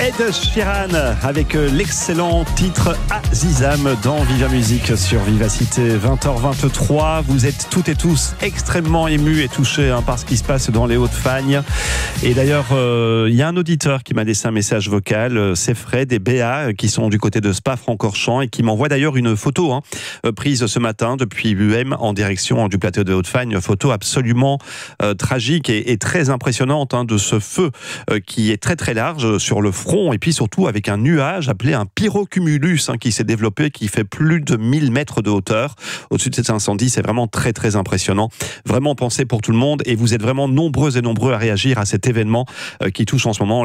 Ed Sheeran avec l'excellent titre Azizam dans Viva Musique sur Vivacité. 20h23, vous êtes toutes et tous extrêmement émus et touchés par ce qui se passe dans les Hauts-de-Fagne. Et d'ailleurs, il y a un auditeur qui m'a laissé un message vocal, c'est Fred et Béa qui sont du côté de Spa-Francorchamps et qui m'envoie d'ailleurs une photo prise ce matin depuis UM en direction du plateau de Hauts-de-Fagne. Photo absolument tragique et très impressionnante de ce feu qui est très très large sur le front et puis surtout avec un nuage appelé un pyrocumulus qui s'est développé, qui fait plus de 1000 mètres de hauteur au-dessus de cet incendie. C'est vraiment très très impressionnant. Vraiment pensé pour tout le monde et vous êtes vraiment nombreux et nombreux à réagir à cet événement qui touche en ce moment